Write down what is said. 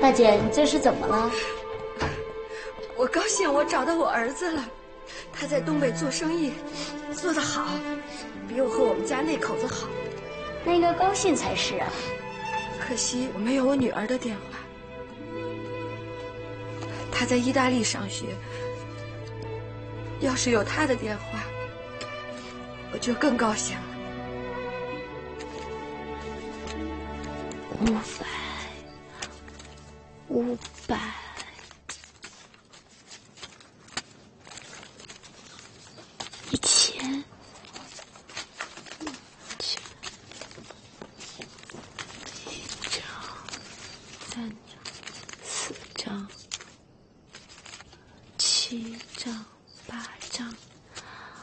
大姐，你这是怎么了？ 我高兴，我找到我儿子了。他在东北做生意，做得好，比我和我们家那口子好。 那应该高兴才是啊。 可惜我没有我女儿的电话。她在意大利上学，要是有她的电话，我就更高兴了。 500。